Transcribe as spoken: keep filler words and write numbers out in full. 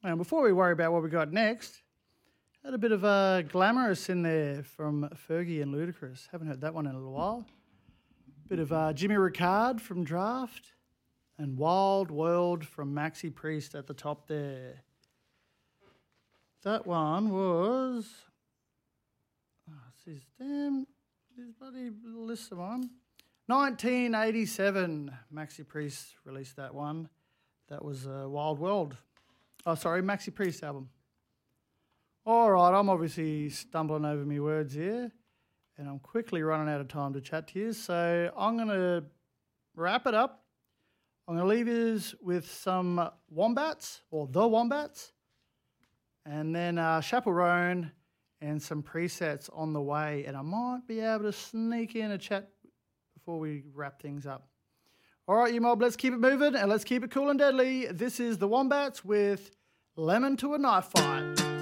Now, before we worry about what we got next, had a bit of a Glamorous in there from Fergie and Ludacris. Haven't heard that one in a little while. Bit of uh, Jimmy Ricard from Draft and Wild World from Maxi Priest at the top there. That one was... Oh, this is damn... This bloody list of one. nineteen eighty-seven, Maxi Priest released that one. That was uh, Wild World. Oh, sorry, Maxi Priest album. All right, I'm obviously stumbling over my words here, and I'm quickly running out of time to chat to you, so I'm going to wrap it up. I'm going to leave you with some Wombats, or The Wombats, and then uh, Chaperone and some presets on the way, and I might be able to sneak in a chat before we wrap things up. All right, you mob, let's keep it moving, and let's keep it cool and deadly. This is The Wombats with Lemon to a Knife Fight.